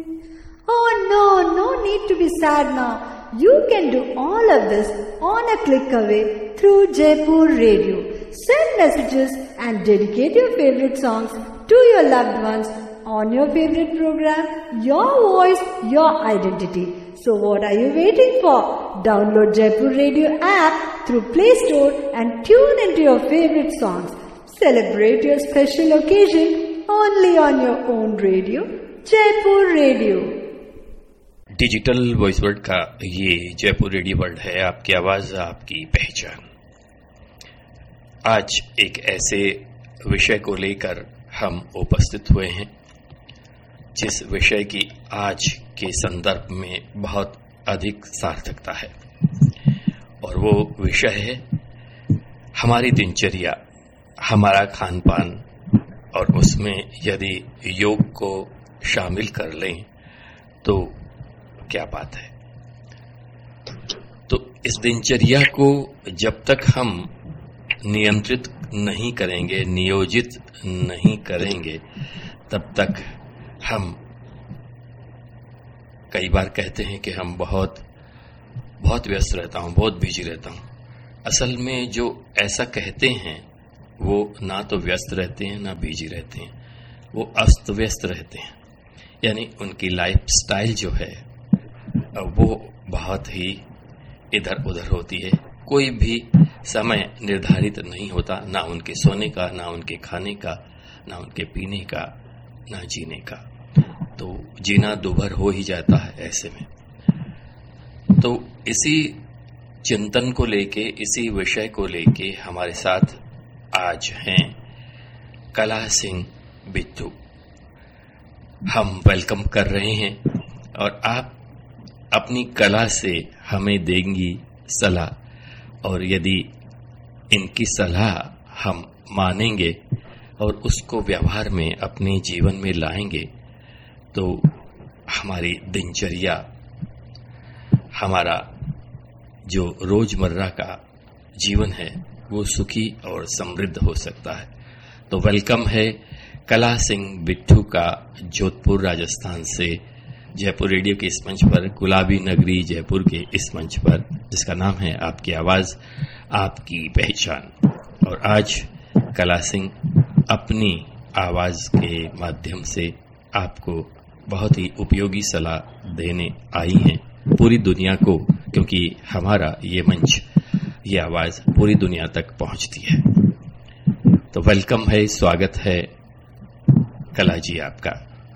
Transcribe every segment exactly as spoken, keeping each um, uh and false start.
Oh no, no need to be sad now. You can do all of this on a click away through Jaipur Radio. Send messages and dedicate your favorite songs to your loved ones on your favorite program. Your voice, your identity. So what are you waiting for? Download Jaipur Radio app through Play Store and tune into your favorite songs. Celebrate your special occasion only on your own radio, Jaipur Radio. Digital voice world का ये Jaipur radio world है, आपकी आवाज आपकी पहचान। आज एक ऐसे विषय को लेकर हम उपस्थित हुए हैं जिस विषय की आज के संदर्भ में बहुत अधिक सार्थकता है, और वो विषय है हमारी दिनचर्या, हमारा खान पान, और उसमें यदि योग को शामिल कर लें तो क्या बात है। तो इस दिनचर्या को जब तक हम नियंत्रित नहीं करेंगे, नियोजित नहीं करेंगे, तब तक हम कई बार कहते हैं कि हम बहुत बहुत व्यस्त रहता हूं, बहुत बिजी रहता हूं। असल में जो ऐसा कहते हैं वो ना तो व्यस्त रहते हैं ना बिजी रहते हैं, वो अस्त व्यस्त रहते हैं। यानी उनकी लाइफ स्टाइल जो है वो बहुत ही इधर उधर होती है। कोई भी समय निर्धारित नहीं होता, ना उनके सोने का, ना उनके खाने का, ना उनके पीने का, ना जीने का। तो जीना दुभर हो ही जाता है ऐसे में। तो इसी चिंतन को लेके, इसी विषय को लेके हमारे साथ आज हैं कला सिंह बिट्टू। हम वेलकम कर रहे हैं और आप अपनी कला से हमें देंगी सलाह, और यदि इनकी सलाह हम मानेंगे और उसको व्यवहार में अपने जीवन में लाएंगे तो हमारी दिनचर्या, हमारा जो रोजमर्रा का जीवन है वो सुखी और समृद्ध हो सकता है। तो वेलकम है कला सिंह बिट्टू का जोधपुर राजस्थान से जयपुर रेडियो के इस मंच पर, गुलाबी नगरी जयपुर के इस मंच पर, जिसका नाम है आपकी आवाज आपकी पहचान। और आज कला सिंह अपनी आवाज के माध्यम से आपको बहुत ही उपयोगी सलाह देने आई हैं पूरी दुनिया को, क्योंकि हमारा ये मंच, ये आवाज पूरी दुनिया तक पहुंचती है। तो वेलकम है, स्वागत है कला जी आपका।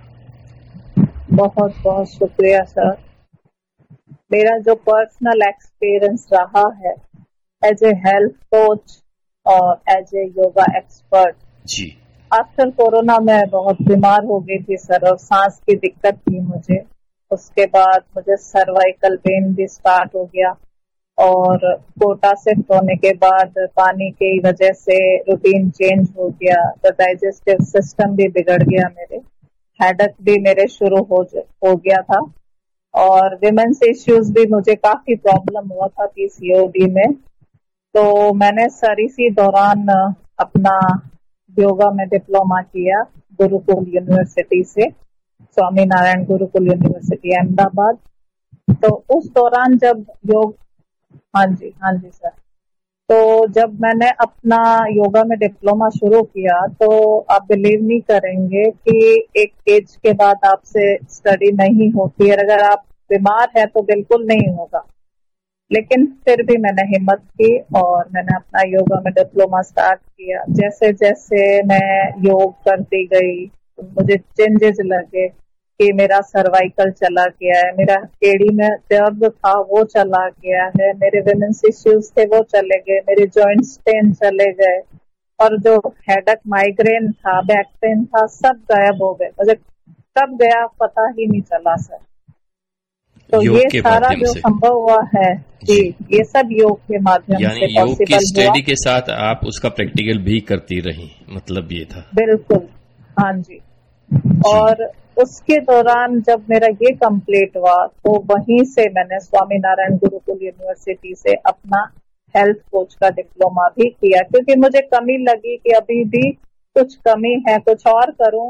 बहुत बहुत शुक्रिया सर। मेरा जो पर्सनल एक्सपीरियंस रहा है एज ए हेल्थ कोच और as a yoga expert ji, after corona मैं बहुत बीमार हो गई थी सर, और सांस की दिक्कत थी मुझे। उसके बाद मुझे सर्वाइकल पेन भी स्टार्ट हो गया, और कोटा शिफ्ट होने के बाद पानी की वजह से रूटीन चेंज हो गया, तो डाइजेस्टिव सिस्टम भी बिगड़ गया, मेरे हेडेक भी मेरे शुरू हो हो गया था, और विमेंस इश्यूज भी मुझे काफी प्रॉब्लम हुआ था पीसीओडी में। तो मैंने सर इसी दौरान अपना योगा में डिप्लोमा किया गुरुकुल यूनिवर्सिटी से, स्वामी नारायण गुरुकुल यूनिवर्सिटी अहमदाबाद। तो उस दौरान जब योग हाँ जी हाँ जी सर तो जब मैंने अपना योगा में डिप्लोमा शुरू किया तो आप बिलीव नहीं करेंगे कि एक एज के बाद आपसे स्टडी नहीं होती है। अगर आप बीमार है तो बिल्कुल नहीं होगा, लेकिन फिर भी मैंने हिम्मत की और मैंने अपना योगा में डिप्लोमा स्टार्ट किया। जैसे जैसे मैं योग करती गई तो मुझे चेंजेस लगे कि मेरा सर्वाइकल चला गया है, मेरा एड़ी में दर्द था वो चला गया है, मेरे विमेंस इश्यूज थे वो चले गए, मेरे जॉइंट्स पेन चले गए, और जो हेडेक माइग्रेन था, बैक पेन था, सब गायब हो गए। मुझे कब गया पता ही नहीं चला सर। तो ये सारा जो संभव हुआ है जी, ये सब योग के माध्यम से पॉसिबल हुआ। योग की स्टडी के साथ आप उसका प्रैक्टिकल भी करती रही, मतलब ये था। बिल्कुल, हाँ जी, जी। और उसके दौरान जब मेरा ये कंप्लीट हुआ तो वहीं से मैंने स्वामी नारायण गुरुकुल यूनिवर्सिटी से अपना हेल्थ कोच का डिप्लोमा भी किया, क्योंकि मुझे कमी लगी कि अभी भी कुछ कमी है, कुछ और करूं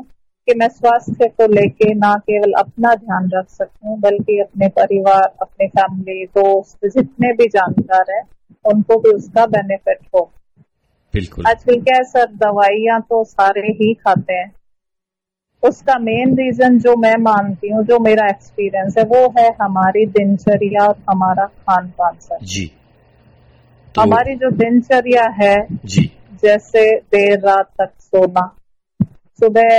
कि मैं स्वास्थ्य को लेके ना केवल अपना ध्यान रख सकूं बल्कि अपने परिवार, अपने फैमिली, दोस्त, जितने भी जानकार हैं उनको भी उसका बेनिफिट हो। बिल्कुल। आजकल क्या है सर, दवाइयां तो सारे ही खाते हैं। उसका मेन रीजन जो मैं मानती हूँ, जो मेरा एक्सपीरियंस है, वो है हमारी दिनचर्या और हमारा खान पान सर जी। तो हमारी जो दिनचर्या है जी, जैसे देर रात तक सोना, सुबह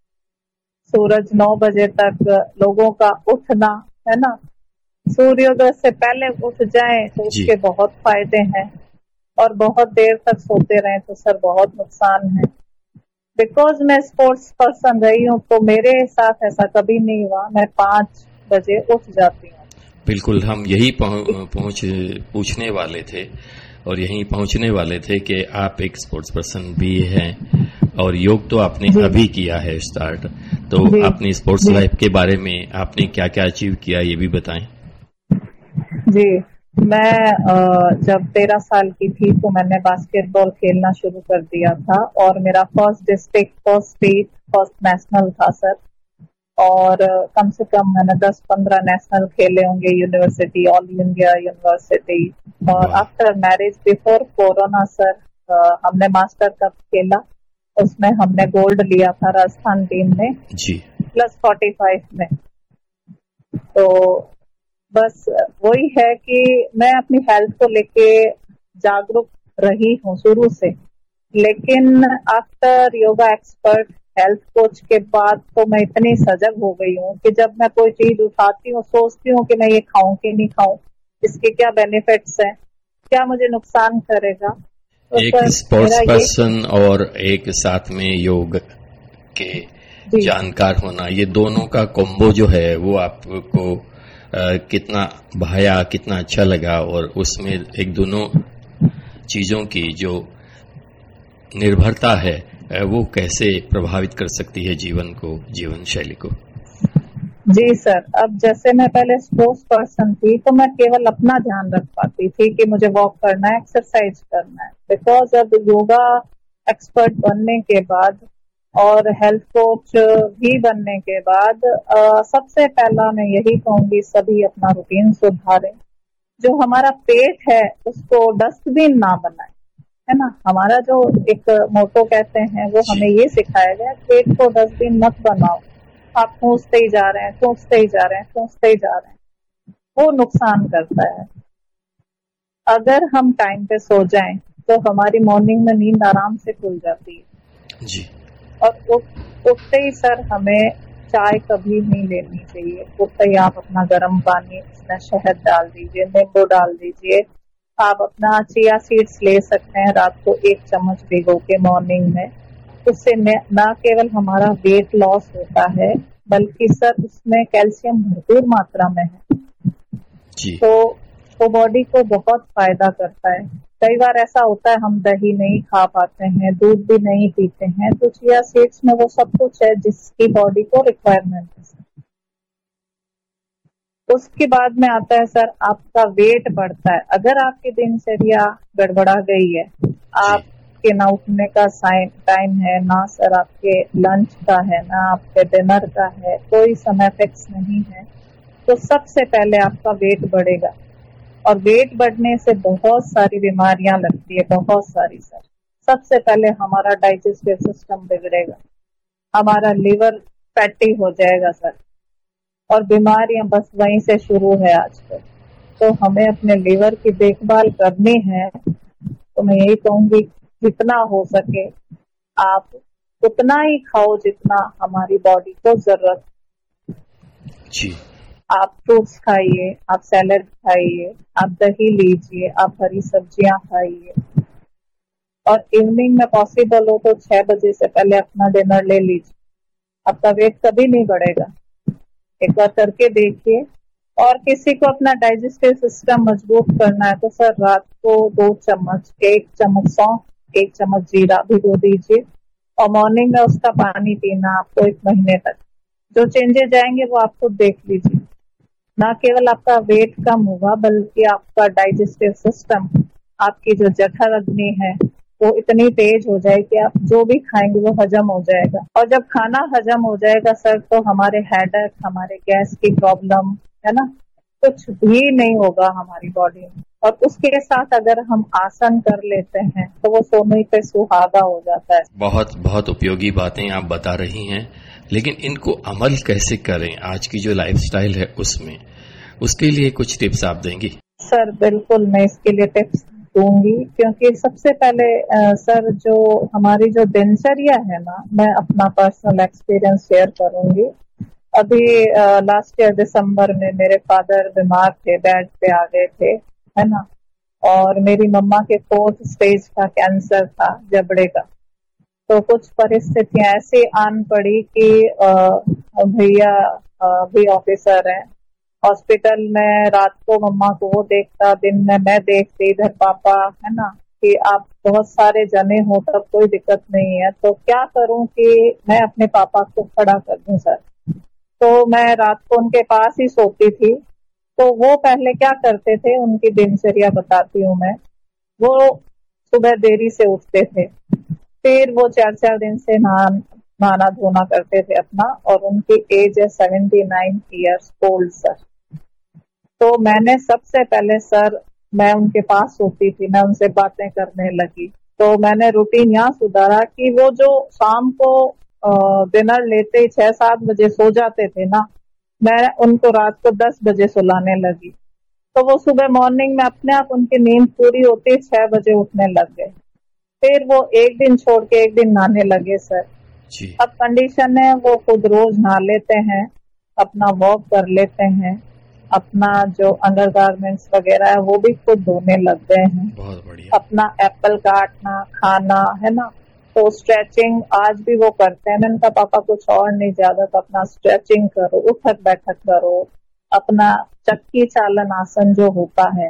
सूरज नौ बजे तक लोगों का उठना, है ना, सूर्योदय से पहले उठ जाएं तो उसके बहुत फायदे हैं, और बहुत देर तक सोते रहें तो सर बहुत नुकसान है। बिकॉज मैं स्पोर्ट्स पर्सन रही हूँ तो मेरे साथ ऐसा कभी नहीं हुआ, मैं पाँच बजे उठ जाती हूँ। बिल्कुल, हम यही पहुंच पूछने वाले थे और यहीं पहुंचने वाले थे कि आप एक स्पोर्ट्स पर्सन भी हैं और योग तो आपने अभी किया है स्टार्ट, तो अपनी स्पोर्ट्स लाइफ के बारे में आपने क्या क्या अचीव किया ये भी बताएं। जी, मैं जब तेरह साल की थी तो मैंने बास्केटबॉल खेलना शुरू कर दिया था और मेरा first district, first state, first national था सर। और कम से कम मैंने दस पंद्रह नेशनल खेले होंगे, यूनिवर्सिटी, ऑल इंडिया यूनिवर्सिटी। और after marriage, before corona sir, हमने मास्टर कप खेला, उसमें हमने गोल्ड लिया था राजस्थान टीम में जी, प्लस फोर्टी फाइव में। तो बस वही है कि मैं अपनी हेल्थ को लेके जागरूक रही हूँ शुरू से, लेकिन after yoga expert, health coach के बाद तो मैं इतनी सजग हो गई हूँ कि जब मैं कोई चीज उठाती हूँ सोचती हूँ कि मैं ये खाऊं कि नहीं खाऊं, इसके क्या बेनिफिट्स हैं, क्या मुझे नुकसान करेगा। तो एक स्पोर्ट्स पर्सन और एक साथ में योग के जानकार होना, ये दोनों का कॉम्बो जो है वो आपको आ, कितना भाया, कितना अच्छा लगा, और उसमें एक दोनों चीजों की जो निर्भरता है वो कैसे प्रभावित कर सकती है जीवन को, जीवन शैली को। जी सर, अब जैसे मैं पहले स्पोर्ट्स पर्सन थी तो मैं केवल अपना ध्यान रख पाती थी कि मुझे वॉक करना है, एक्सरसाइज करना है। बिकॉज अब योगा एक्सपर्ट बनने के बाद और हेल्थ कोच भी बनने के बाद आ, सबसे पहला मैं यही कहूंगी, सभी अपना रूटीन सुधारें। जो हमारा पेट है उसको डस्टबिन ना बनाए, है ना। हमारा जो एक मोटो कहते हैं वो हमें ये सिखाया गया, पेट को डस्टबिन मत बनाओ, आप ठूंसते ही जा रहे हैं, ठूंसते ही जा रहे हैं, ठूंसते ही जा रहे हैं, वो नुकसान करता है। अगर हम टाइम पे सो जाएं तो हमारी मॉर्निंग में नींद आराम से खुल जाती है जी। और उठते ही सर हमें चाय कभी नहीं लेनी चाहिए। उठते ही आप अपना गर्म पानी, उसमें शहद डाल दीजिए, नींबू डाल दीजिए, आप अपना चिया सीड्स ले सकते हैं रात को एक चम्मच भिगो के मॉर्निंग में। उससे न केवल हमारा वेट लॉस होता है बल्कि सर उसमें कैल्शियम भरपूर मात्रा में है जी। तो वो बॉडी को बहुत फायदा करता है। कई बार ऐसा होता है हम दही नहीं खा पाते हैं, दूध भी नहीं पीते हैं, तो चिया सीड्स में वो सब कुछ है जिसकी बॉडी को रिक्वायरमेंट है। उसके बाद में आता है सर आपका वेट बढ़ता है। अगर आपकी दिनचर्या गड़बड़ा गई है, आपके ना उठने का टाइम है, ना सर आपके लंच का है, ना आपके डिनर का है, कोई समय फिक्स नहीं है, तो सबसे पहले आपका वेट बढ़ेगा। और वेट बढ़ने से बहुत सारी बीमारियां लगती है, बहुत सारी सर। सबसे पहले हमारा डाइजेस्टिव सिस्टम बिगड़ेगा, हमारा लिवर फैटी हो जाएगा सर, और बीमारियां बस वहीं से शुरू है आजकल। तो हमें अपने लिवर की देखभाल करनी है, तो मैं यही कहूंगी जितना हो सके आप उतना ही खाओ जितना हमारी बॉडी को जरूरत जी। आप फ्रूट्स खाइए, आप सैलेड खाइए, आप दही लीजिए, आप हरी सब्जियां खाइए, और इवनिंग में पॉसिबल हो तो छह बजे से पहले अपना डिनर ले लीजिए। आपका वेट कभी नहीं बढ़ेगा, एक बार करके देखिए। और किसी को अपना डाइजेस्टिव सिस्टम मजबूत करना है तो सर रात को दो चम्मच, एक चम्मच सौंफ, एक चम्मच जीरा भिगो दीजिए, और मॉर्निंग में उसका पानी पीना आपको एक महीने तक। जो चेंजेस जाएंगे वो आप खुद देख लीजिए। ना केवल आपका वेट कम होगा बल्कि आपका डाइजेस्टिव सिस्टम, आपकी जो जठर अग्नि है वो इतनी तेज हो जाए कि आप जो भी खाएंगे वो हजम हो जाएगा। और जब खाना हजम हो जाएगा सर तो हमारे हेडेक, हमारे गैस की प्रॉब्लम है ना, कुछ भी नहीं होगा हमारी बॉडी में। और उसके साथ अगर हम आसन कर लेते हैं तो वो सोने पे सुहागा हो जाता है। बहुत बहुत उपयोगी बातें आप बता रही हैं, लेकिन इनको अमल कैसे करें आज की जो लाइफस्टाइल है उसमें, उसके लिए कुछ टिप्स आप देंगी? सर बिल्कुल, मैं इसके लिए टिप्स दूंगी, क्योंकि सबसे पहले आ, सर जो हमारी जो दिनचर्या है ना, मैं अपना पर्सनल एक्सपीरियंस शेयर करूंगी। अभी लास्ट ईयर दिसंबर में मेरे फादर बीमार थे, बेड पे आ गए थे, है ना, और मेरी मम्मा के फोर्थ स्टेज का कैंसर था जबड़े का। तो कुछ परिस्थितियां ऐसी आन पड़ी कि भैया भी ऑफिसर हैं, हॉस्पिटल में रात को मम्मा को वो देखता, दिन में मैं देखती, इधर पापा, है ना, कि आप बहुत सारे जने हो तब कोई दिक्कत नहीं है, तो क्या करूं कि मैं अपने पापा को खड़ा कर दूं सर। तो मैं रात को उनके पास ही सोती थी। तो वो पहले क्या करते थे, उनकी दिनचर्या बताती हूँ मैं। वो सुबह देरी से उठते थे, फिर वो चार चार दिन से नहा नहाना धोना करते थे अपना, और उनकी एज है seventy nine years old sir. तो मैंने सबसे पहले सर, मैं उनके पास सोती थी, मैं उनसे बातें करने लगी। तो मैंने रूटीन यहाँ सुधारा कि वो जो शाम को डिनर लेते ही छह सात बजे सो जाते थे ना, मैं उनको रात को दस बजे सुलाने लगी। तो वो सुबह मॉर्निंग में अपने आप उनकी नींद पूरी होती, छह बजे उठने लग गए। फिर वो एक दिन छोड़ के एक दिन नहाने लगे सर जी। अब कंडीशन है वो खुद रोज नहा लेते हैं, अपना वॉक कर लेते हैं, अपना जो अंडर गारमेंट्स वगैरह है वो भी खुद धोने लग गए हैं। बहुत बढ़िया। अपना एप्पल काटना, खाना, है ना, तो स्ट्रेचिंग आज भी वो करते हैं। मैंने कहा पापा कुछ और नहीं, ज्यादा तो अपना स्ट्रेचिंग करो, उठक बैठक करो, अपना चक्की चालन आसन जो होता है,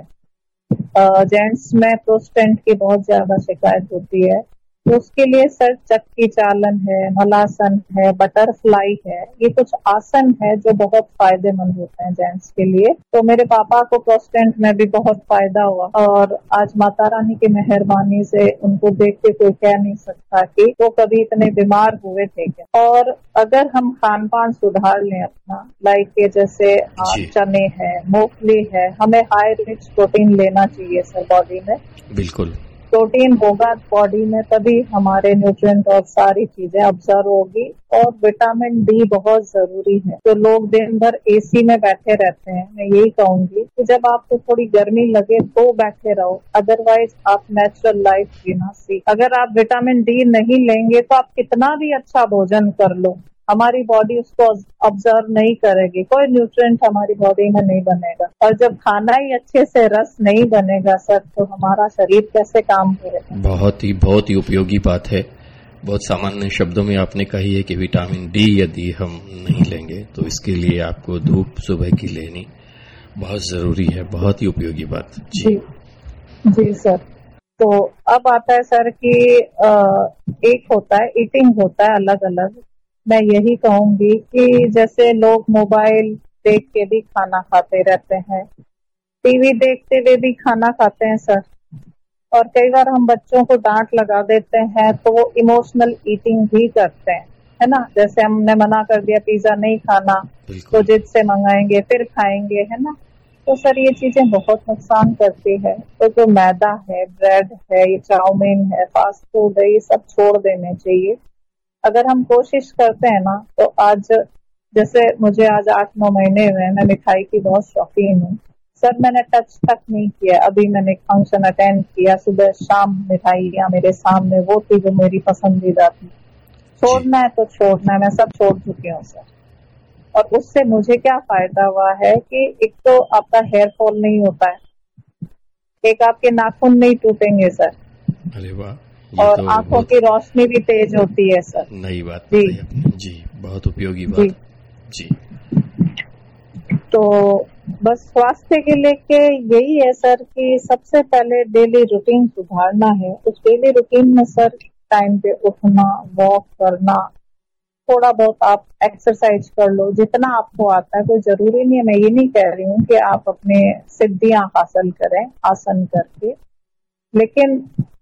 जेंट्स में प्रोस्टेट की बहुत ज्यादा शिकायत होती है, तो उसके लिए सर चक्की चालन है, मलासन है, बटरफ्लाई है, ये कुछ आसन है जो बहुत फायदेमंद होते हैं जेंट्स के लिए। तो मेरे पापा को प्रोस्टेट में भी बहुत फायदा हुआ, और आज माता रानी की मेहरबानी से उनको देख के कोई कह नहीं सकता कि वो कभी इतने बीमार हुए थे क्या। और अगर हम खान पान सुधार लें अपना, लाइक के जैसे चने है, मूंगफली है, हमें हाई रिच प्रोटीन लेना चाहिए सर बॉडी में। बिल्कुल प्रोटीन होगा बॉडी में तभी हमारे न्यूट्रिएंट और सारी चीजें ऑब्जर्व होगी। और विटामिन डी बहुत जरूरी है। तो लोग दिन भर एसी में बैठे रहते हैं, मैं यही कहूंगी कि जब आपको थोड़ी गर्मी लगे तो बैठे रहो, अदरवाइज आप नेचुरल लाइफ जीना सीख। अगर आप विटामिन डी नहीं लेंगे तो आप कितना भी अच्छा भोजन कर लो, हमारी बॉडी उसको ऑब्जर्व नहीं करेगी, कोई न्यूट्रिएंट हमारी बॉडी में नहीं बनेगा। और जब खाना ही अच्छे से रस नहीं बनेगा सर, तो हमारा शरीर कैसे काम करेगा। बहुत ही बहुत ही उपयोगी बात है। बहुत सामान्य शब्दों में आपने कही है कि विटामिन डी यदि हम नहीं लेंगे तो इसके लिए आपको धूप सुबह की लेनी बहुत जरूरी है। बहुत ही उपयोगी बात जी जी, जी सर। तो अब आता है सर कि एक होता है ईटिंग होता है अलग अलग। मैं यही कहूंगी कि जैसे लोग मोबाइल देख के भी खाना खाते रहते हैं, टीवी देखते हुए भी खाना खाते हैं सर, और कई बार हम बच्चों को डांट लगा देते हैं तो वो इमोशनल ईटिंग भी करते हैं, है ना। जैसे हमने मना कर दिया पिज्जा नहीं खाना, तो जिद से मंगाएंगे फिर खाएंगे, है ना। तो सर ये चीजें बहुत नुकसान करती है। तो जो मैदा है, ब्रेड है, ये चाउमीन है, फास्ट फूड है, ये सब छोड़ देने चाहिए। अगर हम कोशिश करते हैं ना, तो आज जैसे मुझे आज आठ नौ महीने हुए, मैं मिठाई की बहुत शौकीन हूँ सर। मैंने टच तक नहीं किया। अभी मैंने एक फंक्शन अटेंड किया, सुबह शाम मिठाइयाँ मेरे सामने वो थी जो मेरी पसंदीदा थी। छोड़ना है तो छोड़ना है, मैं सब छोड़ चुकी हूँ सर। और उससे मुझे क्या फायदा हुआ है कि एक तो आपका हेयर फॉल नहीं होता है, एक आपके नाखून नहीं टूटेंगे सर, अरे वाह, और तो आंखों की रोशनी भी तेज होती है सर। नई बात जी जी, बहुत उपयोगी बात जी, जी। तो बस स्वास्थ्य के लेके यही है सर कि सबसे पहले डेली रूटीन सुधारना है। उस डेली रूटीन में सर टाइम पे उठना, वॉक करना, थोड़ा बहुत आप एक्सरसाइज कर लो जितना आपको आता है। कोई जरूरी नहीं है, मैं ये नहीं कह रही हूँ कि आप अपने सिद्धियां हासिल करें आसन करके, लेकिन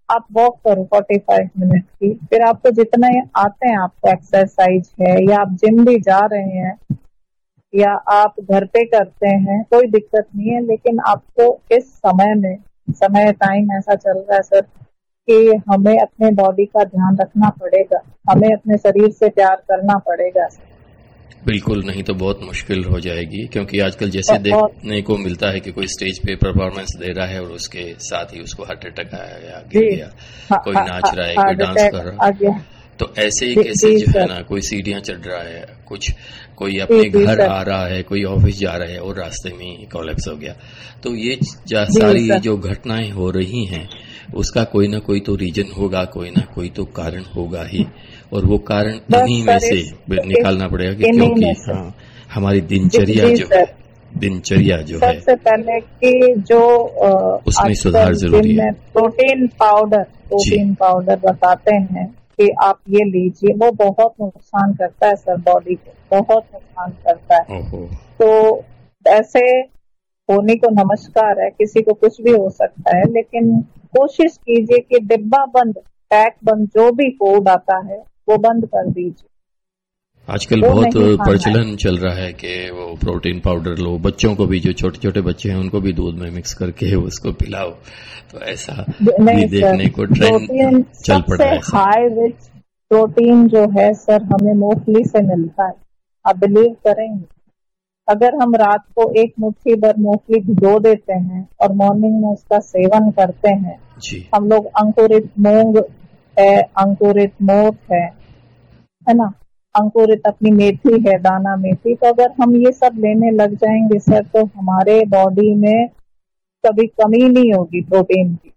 आप वॉक करो फोर्टी फाइव मिनट की, फिर आपको जितना आते हैं, आपको एक्सरसाइज है या आप जिम भी जा रहे हैं या आप घर पे करते हैं, कोई दिक्कत नहीं है। लेकिन आपको इस समय में, समय टाइम ऐसा चल रहा है सर कि हमें अपने बॉडी का ध्यान रखना पड़ेगा, हमें अपने शरीर से प्यार करना पड़ेगा सर। बिल्कुल, नहीं तो बहुत मुश्किल हो जाएगी, क्योंकि आजकल जैसे देखने को मिलता है कि कोई स्टेज पे परफॉर्मेंस दे रहा है और उसके साथ ही उसको हार्ट अटैक आया, गिर गया, कोई नाच रहा है, कोई डांस कर रहा है, तो ऐसे ही कैसे जो है ना, कोई सीढ़ियां चढ़ रहा है, कुछ कोई अपने घर आ रहा है, कोई ऑफिस जा रहा है और रास्ते में ही कोलैप्स हो गया। तो ये सारी जो घटनाएं हो रही हैं उसका कोई ना कोई तो रीजन होगा, कोई ना कोई तो कारण होगा ही, और वो कारण इन्हीं में से निकालना पड़ेगा कि क्योंकि हाँ हमारी दिनचर्या जो है दिनचर्या जो है सबसे पहले कि जो उसमें सुधार जरूरी है। प्रोटीन पाउडर प्रोटीन पाउडर बताते हैं कि आप ये लीजिए, वो बहुत नुकसान करता है सर, बॉडी को बहुत नुकसान करता है। तो ऐसे होने को नमस्कार है, किसी को कुछ भी हो सकता है, लेकिन कोशिश कीजिए कि डिब्बा बंद, पैक बंद, जो भी फूड आता है वो बंद कर दीजिए। आजकल बहुत प्रचलन चल रहा है कि वो प्रोटीन पाउडर लो, बच्चों को भी, जो छोटे छोटे बच्चे हैं उनको भी दूध में मिक्स करके उसको पिलाओ, तो ऐसा भी देखने को ट्रेंड चल पड़ा है। हाई रिच प्रोटीन जो है सर हमें मूंगफली से मिलता है। आप बिलीव करेंगे, अगर हम रात को एक मुट्ठी भर मूंगफली भिगो देते हैं और मॉर्निंग में उसका सेवन करते हैं जी। हम लोग अंकुरित मूंग है, अंकुरित मोठ है है ना, अंकुरित अपनी मेथी है, दाना मेथी, तो अगर हम ये सब लेने लग जाएंगे सर तो हमारे बॉडी में कभी कमी नहीं होगी प्रोटीन की,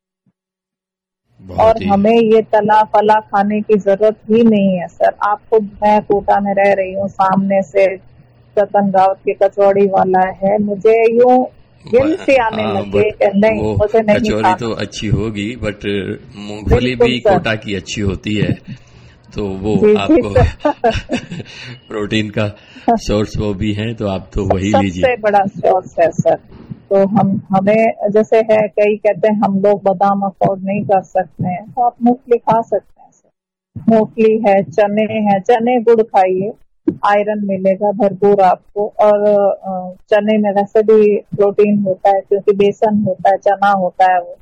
और हमें ये तला फला खाने की जरूरत ही नहीं है सर। आप खुद, मैं कोटा में रह रही हूँ, सामने से रतन रावत के कचौड़ी वाला है, मुझे यूं गिल से आने लगे कि नहीं मुझे नहीं कचौड़ी तो अच्छी होगी, बट मूंगफली भी कोटा की अच्छी होती है, तो वो आपको प्रोटीन का सोर्स वो भी है, तो आप तो वही लीजिए। सबसे बड़ा सोर्स है सर। तो हम हमें जैसे है, कई कहते हैं हम लोग बादाम अफोर्ड नहीं कर सकते हैं, तो आप मूंगफली खा सकते हैं सर। मूंगफली है, चने हैं, चने गुड़ खाइए, आयरन मिलेगा भरपूर आपको, और चने में वैसे भी प्रोटीन होता है क्योंकि बेसन होता है, चना होता है वो।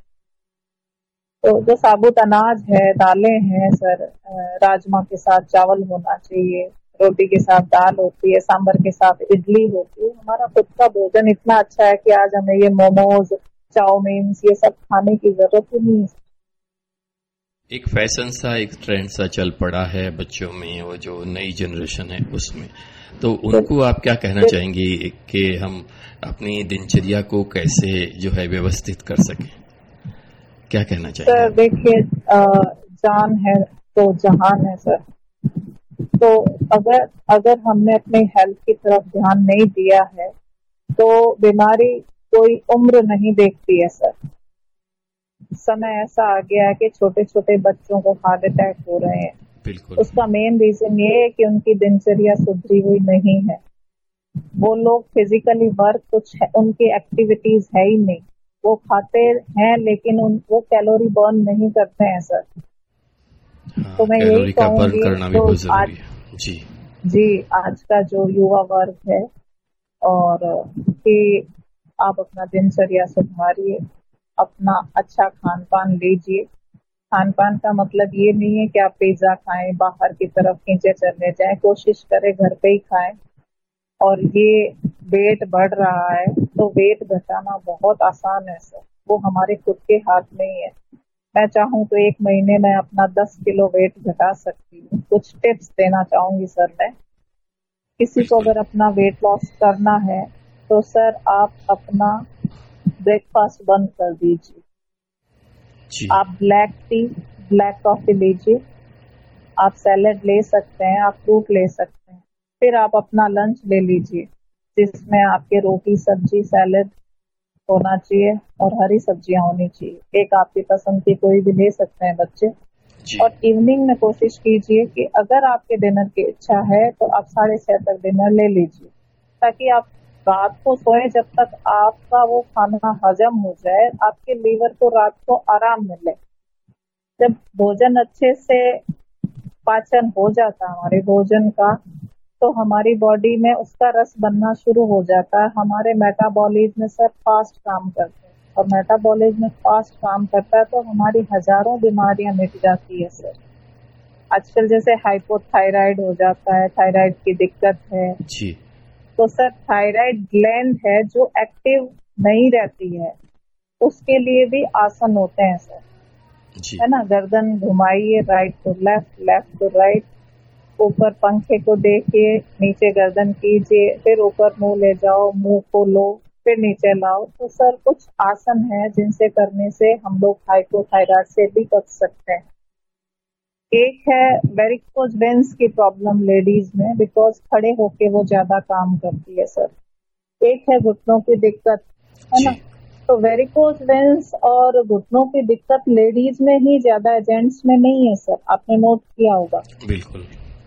तो जो साबुत अनाज है, दालें हैं सर, राजमा के साथ चावल होना चाहिए, रोटी के साथ दाल होती है, सांभर के साथ इडली होती है। हमारा खुद का भोजन इतना अच्छा है कि आज हमें ये मोमोज, चाउमीन, ये सब खाने की जरूरत ही नहीं है। एक फैशन सा, एक ट्रेंड सा चल पड़ा है बच्चों में, वो जो नई जनरेशन है उसमें, तो उनको आप क्या कहना चाहेंगी कि हम अपनी दिनचर्या को कैसे जो है व्यवस्थित कर सकें, क्या कहना चाहेंगे? सर देखिए, जान है तो जहान है सर। तो अगर अगर हमने अपने हेल्थ की तरफ ध्यान नहीं दिया है तो बीमारी कोई उम्र नहीं देखती है सर। समय ऐसा आ गया है कि छोटे छोटे बच्चों को हार्ट अटैक हो रहे हैं। बिल्कुल। उसका मेन रीजन ये है कि उनकी दिनचर्या सुधरी हुई नहीं है। वो लोग फिजिकली वर्क, कुछ है, उनकी एक्टिविटीज है ही नहीं। वो खाते हैं लेकिन उन वो कैलोरी बर्न नहीं करते हैं सर। हाँ, तो मैं यही कहूँगी तो आज जी जी आज का जो युवा वर्ग है, और कि आप अपना दिनचर्या सुधारिए, अपना अच्छा खान पान लीजिए। खान पान का मतलब ये नहीं है कि आप पिज्जा खाएं, बाहर की तरफ खींचे चलने जाएं। कोशिश करें घर पे ही खाएं। और ये वेट बढ़ रहा है तो वेट घटाना बहुत आसान है सर, वो हमारे खुद के हाथ में ही है। मैं चाहूँ तो एक महीने में अपना दस किलो वेट घटा सकती हूँ। कुछ टिप्स देना चाहूंगी सर मैं। किसी को अगर अपना वेट लॉस करना है तो सर आप अपना ब्रेकफास्ट बंद कर दीजिए। आप ब्लैक टी, ब्लैक कॉफी लीजिए, आप सैलेड ले सकते हैं, आप फ्रूट ले सकते हैं। फिर आप अपना लंच ले लीजिए जिसमें आपके रोटी, सब्जी, सैलेड होना चाहिए और हरी सब्जियां होनी चाहिए। एक आपकी पसंद की कोई भी ले सकते हैं बच्चे। और इवनिंग में कोशिश कीजिए कि अगर आपके डिनर की इच्छा है तो आप साढ़े छह तक डिनर ले लीजिए, ताकि आप रात को सोए जब तक आपका वो खाना हजम हो जाए, आपके लीवर को रात को आराम मिले। जब भोजन अच्छे से पाचन हो जाता है हमारे भोजन का, तो हमारी बॉडी में उसका रस बनना शुरू हो जाता है। हमारे मेटाबॉलिज्म में सर फास्ट काम करते हैं, और मेटाबॉलिज्म में फास्ट काम करता है तो हमारी हजारों बीमारियां मिट जाती है सर। आजकल जैसे हाइपोथायराइड हो जाता है, थायराइड की दिक्कत है जी, तो सर थायराइड ग्लैंड है जो एक्टिव नहीं रहती है, उसके लिए भी आसन होते हैं सर जी। है ना। गर्दन घुमाइए, right to left, left to right, ऊपर पंखे को देखिए, नीचे गर्दन कीजिए, फिर ऊपर मुंह ले जाओ, मुंह को लो, फिर नीचे लाओ। तो सर कुछ आसन है जिनसे करने से हम लोग हाइपोथायराइड से भी बच सकते हैं। एक है वेरिकोज वेन्स की प्रॉब्लम लेडीज में, बिकॉज खड़े होके वो ज्यादा काम करती है सर। एक है घुटनों की दिक्कत, है ना। तो वेरिकोज वेन्स और घुटनों की दिक्कत लेडीज में ही ज्यादा है, जेंट्स में नहीं है सर, आपने नोट किया होगा। बिल्कुल,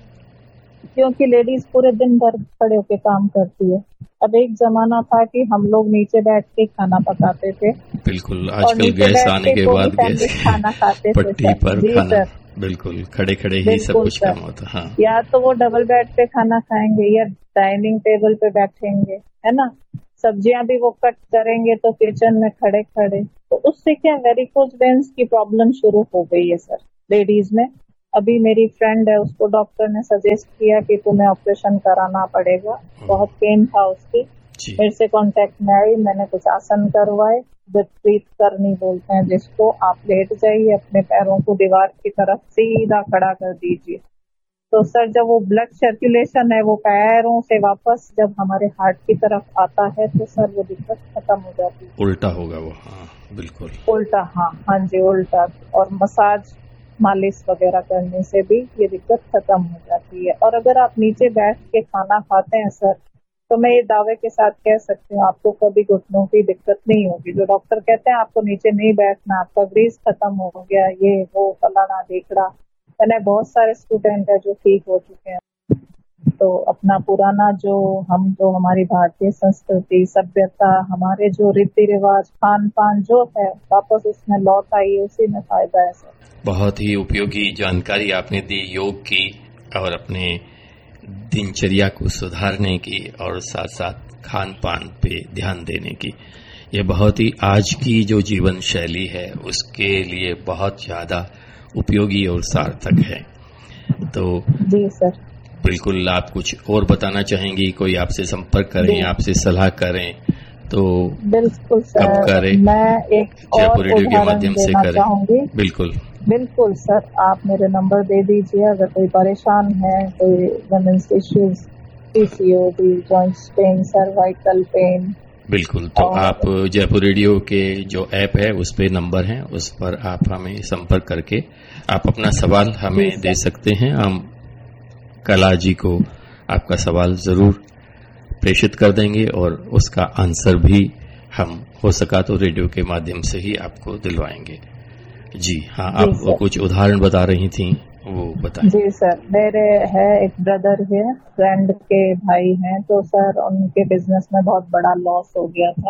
क्योंकि लेडीज पूरे दिन भर खड़े होके काम करती है। अब एक जमाना था कि हम लोग नीचे बैठ के खाना पकाते थे। बिल्कुल, आजकल गैस आने के बाद गैस खाना खाते पट्टी थे पर जी खाना, सर, बिल्कुल खड़े खड़े ही सब कुछ काम होता। हाँ, या तो वो डबल बेड पे खाना खाएंगे या डाइनिंग टेबल पे बैठेंगे, है ना। सब्जियां भी वो कट करेंगे तो किचन में खड़े खड़े, तो उससे क्या वेरिकोज वेन्स की प्रॉब्लम शुरू हो गई है सर लेडीज में। अभी मेरी फ्रेंड है, उसको डॉक्टर ने सजेस्ट किया कि तुम्हें ऑपरेशन कराना पड़ेगा, बहुत पेन था उसकी। मेरे से कांटेक्ट में आई, मैंने कुछ आसन करवाए, विपरीत करनी बोलते हैं जिसको। आप लेट जाइए, अपने पैरों को दीवार की तरफ सीधा खड़ा कर दीजिए, तो सर जब वो ब्लड सर्कुलेशन है वो पैरों से वापस जब हमारे हार्ट की तरफ आता है तो सर वो दिक्कत खत्म हो जाती है। उल्टा होगा वो, हाँ बिल्कुल उल्टा, हाँ हाँ जी उल्टा। और मसाज मालिश वगैरह करने से भी ये दिक्कत खत्म हो जाती है। और अगर आप नीचे बैठ के खाना खाते हैं सर, तो मैं ये दावे के साथ कह सकती हूँ आपको कभी घुटनों की दिक्कत नहीं होगी। जो डॉक्टर कहते हैं आपको नीचे नहीं बैठना, आपका ग्रीस खत्म हो गया, ये वो फलाना ढीकड़ा, मैंने बहुत सारे स्टूडेंट है जो ठीक हो चुके हैं। तो अपना पुराना जो हम जो हमारी भारतीय संस्कृति, सभ्यता, हमारे जो रीति रिवाज, खान पान जो है, वापस उसमें लौट आइए, उसी में फायदा है सर। बहुत ही उपयोगी जानकारी आपने दी योग की, और अपने दिनचर्या को सुधारने की, और साथ साथ खान पान पे ध्यान देने की। ये बहुत ही आज की जो जीवन शैली है उसके लिए बहुत ज्यादा उपयोगी और सार्थक है। तो जी सर, बिल्कुल आप कुछ और बताना चाहेंगी? कोई आपसे संपर्क करें, आपसे सलाह करें तो बिल्कुल सर, कब करें? मैं एक जयपुर रेडियो के माध्यम से करें। चाहूंगी। बिल्कुल बिल्कुल सर, आप मेरे नंबर दे दीजिए। अगर कोई परेशान है, कोई women's issues, PCOD, joints pain, cervical pain. बिल्कुल, तो आप जयपुर रेडियो के जो ऐप है उस पे नंबर है, उस पर आप हमें संपर्क करके आप अपना सवाल हमें दे सकते हैं। हम कला जी को आपका सवाल जरूर प्रेषित कर देंगे, और उसका आंसर भी हम हो सका तो रेडियो के माध्यम से ही आपको दिलवाएंगे। जी हाँ, आप वो कुछ उदाहरण बता रही थी, वो बताएं। जी सर, मेरे है एक ब्रदर है, फ्रेंड के भाई हैं, तो सर उनके बिजनेस में बहुत बड़ा लॉस हो गया था।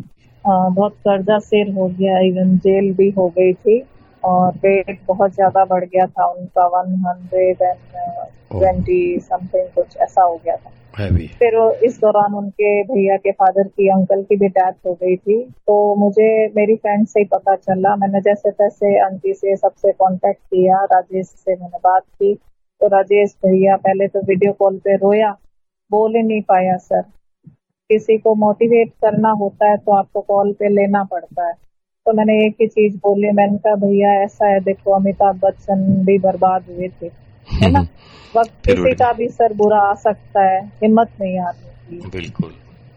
आ, बहुत कर्जा सिर हो गया, इवन जेल भी हो गई थी, और वेट बहुत ज्यादा बढ़ गया था उनका, one hundred and twenty something कुछ ऐसा हो गया था। फिर इस दौरान उनके भैया के फादर की, अंकल की भी डेथ हो गई थी। तो मुझे मेरी फ्रेंड से ही पता चला, मैंने जैसे तैसे आंटी से सबसे कांटेक्ट किया, राजेश से मैंने बात की। तो राजेश भैया पहले तो वीडियो कॉल पे रोया, बोल ही नहीं पाया सर। किसी को मोटिवेट करना होता है तो आपको कॉल पे लेना पड़ता है। तो मैंने एक ही चीज बोली, मैंने कहा भैया ऐसा है, देखो अमिताभ बच्चन भी बर्बाद हुए थे, है ना। वक्त किसी का भी सर बुरा आ सकता है, हिम्मत नहीं आती। बिल्कुल।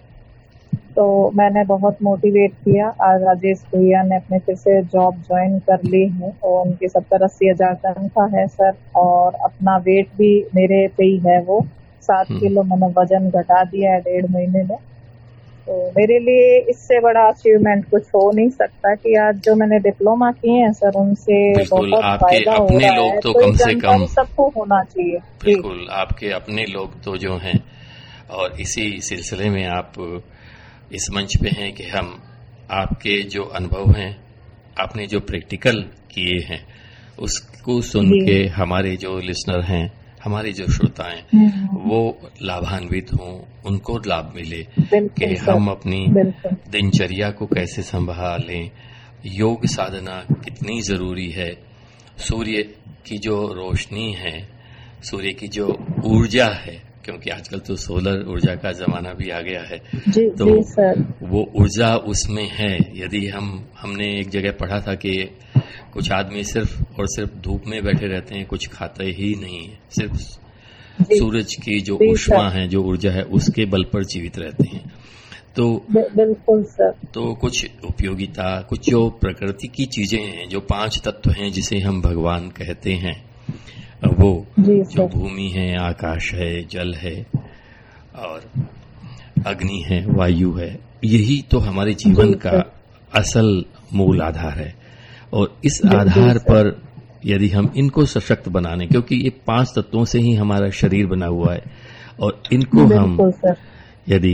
तो मैंने बहुत मोटिवेट किया। आज राजेश भैया ने अपने फिर से जॉब ज्वाइन कर ली है, और उनकी सत्तर अस्सी हजार तनख्वाह है सर, और अपना वेट भी मेरे पे ही है, वो सात किलो मैंने वजन घटा दिया है डेढ़ महीने में। तो मेरे लिए इससे बड़ा अचीवमेंट कुछ हो नहीं सकता कि आज जो मैंने डिप्लोमा किए हैं सर, उनसे बहुत फायदा हो रहा लोग है। तो तो कम से कम सबको होना चाहिए। बिल्कुल, आपके अपने लोग तो जो हैं, और इसी सिलसिले में आप इस मंच पे हैं कि हम आपके जो अनुभव हैं, आपने जो प्रैक्टिकल किए हैं, उसको सुन जी। के हमारे जो लिसनर हैं, हमारे जो श्रोता हैं, हम्म, वो लाभान्वित हों, उनको लाभ मिले बिल्कुल कि सर, हम अपनी बिल्कुल दिनचर्या को कैसे संभालें, योग साधना कितनी जरूरी है, सूर्य की जो रोशनी है, सूर्य की जो ऊर्जा है, क्योंकि आजकल तो सोलर ऊर्जा का जमाना भी आ गया है, जी तो जी सर। वो ऊर्जा उसमें है। यदि हम हमने एक जगह पढ़ा था कि कुछ आदमी सिर्फ और सिर्फ धूप में बैठे रहते हैं, कुछ खाते ही नहीं है, सिर्फ जी सूरज की जो जी ऊष्मा सर, है, जो ऊर्जा है, उसके बल पर जीवित रहते हैं। तो बि- बिल्कुल सर। तो कुछ उपयोगिता, कुछ जो प्रकृति की चीजें हैं, जो पांच तत्व हैं जिसे हम भगवान कहते हैं, वो जी जो सर, भूमि है, आकाश है, जल है और अग्नि है, वायु है, यही तो हमारे जीवन जी का सर, असल मूल आधार है। और इस जी जी आधार सर, पर यदि हम इनको सशक्त बनाने, क्योंकि ये पांच तत्वों से ही हमारा शरीर बना हुआ है, और इनको हम बिल्कुल सर, यदि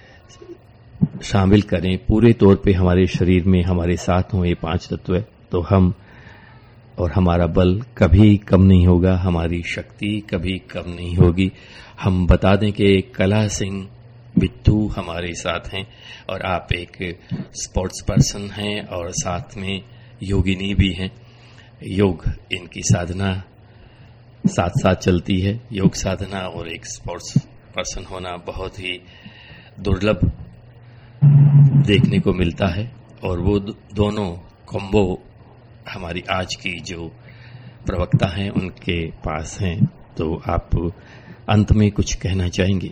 शामिल करें पूरे तौर पे हमारे शरीर में, हमारे साथ हों ये पांच तत्व, तो हम और हमारा बल कभी कम नहीं होगा, हमारी शक्ति कभी कम नहीं होगी। हम बता दें कि कला सिंह बिट्टू हमारे साथ हैं, और आप एक स्पोर्ट्स पर्सन हैं और साथ में योगिनी भी हैं। योग इनकी साधना साथ साथ चलती है। योग साधना और एक स्पोर्ट्स पर्सन होना बहुत ही दुर्लभ देखने को मिलता है, और वो दोनों कॉम्बो हमारी आज की जो प्रवक्ता हैं उनके पास हैं। तो आप अंत में कुछ कहना चाहेंगे?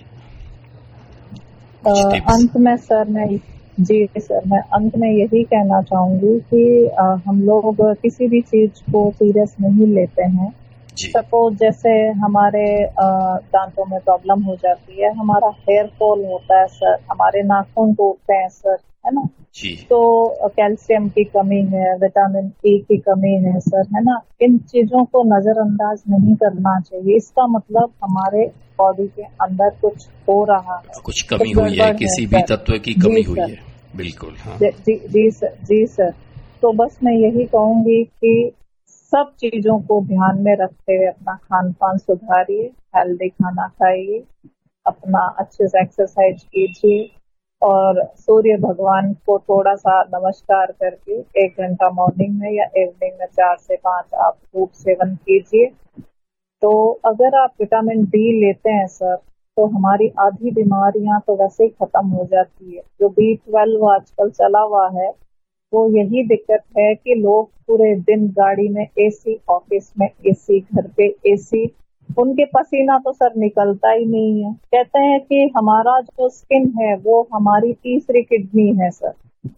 अ, कुछ टिप्स? अंत में सर मैं जी सर मैं अंत में यही कहना चाहूंगी कि अ, हम लोग किसी भी चीज को सीरियस नहीं लेते हैं। जी सपोज जैसे हमारे अ, दांतों में प्रॉब्लम हो जाती है, हमारा हेयर फॉल होता है सर, हमारे नाखून टूटते हैं सर, है ना, जी तो कैल्शियम की कमी है, विटामिन ए की कमी है सर, है ना। इन चीजों को नजरअंदाज नहीं करना चाहिए। इसका मतलब हमारे बॉडी के अंदर कुछ हो रहा है, कुछ कमी कुछ हुई है, गड़बड़ है किसी भी सर। तत्व की जी कमी हुई सर, है। बिल्कुल, हाँ। जी जी जी सर, जी सर। तो बस मैं यही कहूंगी कि सब चीजों को ध्यान में रखते हुए अपना खान पान सुधारिए, हेल्दी खाना खाइए, अपना अच्छे से एक्सरसाइज कीजिए, और सूर्य भगवान को थोड़ा सा नमस्कार करके एक घंटा मॉर्निंग में या इवनिंग में चार से पांच आप धूप सेवन कीजिए। तो अगर आप विटामिन डी लेते हैं सर, तो हमारी आधी बीमारियां तो वैसे ही खत्म हो जाती है। जो बी ट्वेल्व आजकल चला हुआ है, वो यही दिक्कत है कि लोग पूरे दिन गाड़ी में एसी, ऑफिस में एसी, घर पे एसी, उनके पसीना तो सर निकलता ही नहीं है। कहते हैं कि हमारा जो स्किन है वो हमारी तीसरी किडनी है सर।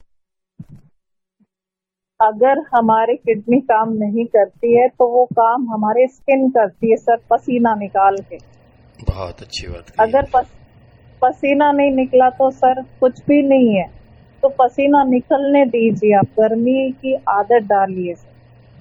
अगर हमारी किडनी काम नहीं करती है तो वो काम हमारे स्किन करती है सर, पसीना निकाल के। बहुत अच्छी बात कही। अगर पस, पसीना नहीं निकला तो सर कुछ भी नहीं है। तो पसीना निकलने दीजिए, आप गर्मी की आदत डालिए सर।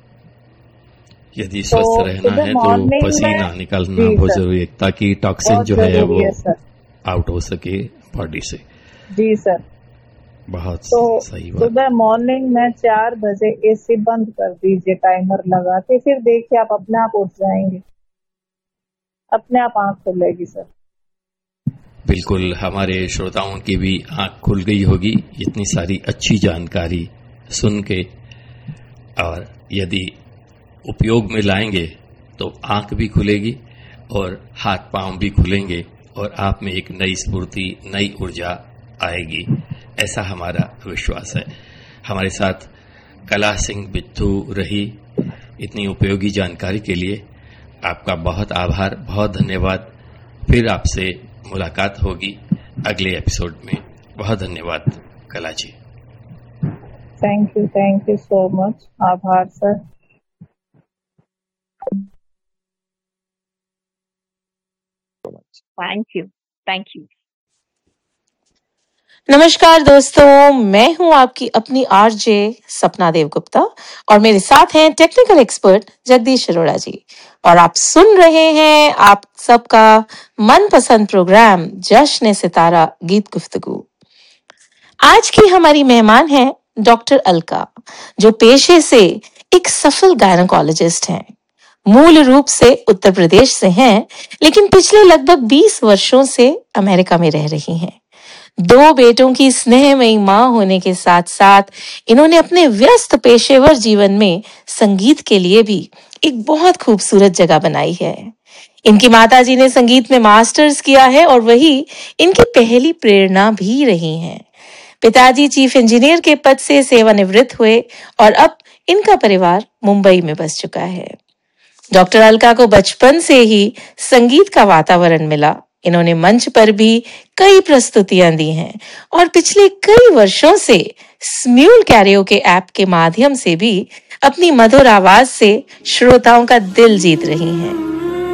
यदि तो स्वस्थ रहना सुबह है तो मॉर्निंग पसीना में निकालना जी बहुत सर, जरूरी है, ताकि टॉक्सिन बहुत जो है जरूरी वो है सर। आउट हो सके बॉडी से। जी सर। बहुत तो सही बात। सुबह मॉर्निंग में चार बजे एसी बंद कर दीजिए टाइमर लगा के, फिर देखिए आप अपने आप उठ जाएंगे, अपने आप आंख खुलेगी सर। बिल्कुल, हमारे श्रोताओं की भी आंख खुल गई होगी इतनी सारी अच्छी जानकारी सुन के, और यदि उपयोग में लाएंगे तो आंख भी खुलेगी और हाथ पांव भी खुलेंगे, और आप में एक नई स्फूर्ति, नई ऊर्जा आएगी, ऐसा हमारा विश्वास है। हमारे साथ कला सिंह बिट्टू रही। इतनी उपयोगी जानकारी के लिए आपका बहुत आभार, बहुत धन्यवाद। फिर आपसे मुलाकात होगी अगले एपिसोड में। बहुत धन्यवाद कला जी। Thank you, thank you so much. आभार sir. Thank you, thank you. नमस्कार दोस्तों, मैं हूं आपकी अपनी आरजे सपना देवगुप्ता, और मेरे साथ हैं टेक्निकल एक्सपर्ट जगदीश अरोड़ा जी, और आप सुन रहे हैं आप सबका मनपसंद प्रोग्राम जश्न सितारा गीत गुफ्तगू। आज की हमारी मेहमान है डॉक्टर अलका, जो पेशे से एक सफल गायनोकोलॉजिस्ट हैं। मूल रूप से उत्तर प्रदेश से हैं, लेकिन पिछले लगभग बीस वर्षों से अमेरिका में रह रही हैं। दो बेटों की स्नेहमयी मां होने के साथ साथ इन्होंने अपने व्यस्त पेशेवर जीवन में संगीत के लिए भी एक बहुत खूबसूरत जगह बनाई है। इनकी माताजी ने संगीत में मास्टर्स किया है और वही इनकी पहली प्रेरणा भी रही हैं। पिताजी चीफ इंजीनियर के पद से सेवानिवृत्त हुए और अब इनका परिवार मुंबई में बस चुका है। डॉक्टर अलका को बचपन से ही संगीत का वातावरण मिला। इन्होंने मंच पर भी कई प्रस्तुतियां दी हैं और पिछले कई वर्षों से स्म्यूल कैरियोके ऐप के माध्यम से भी अपनी मधुर आवाज से श्रोताओं का दिल जीत रही हैं।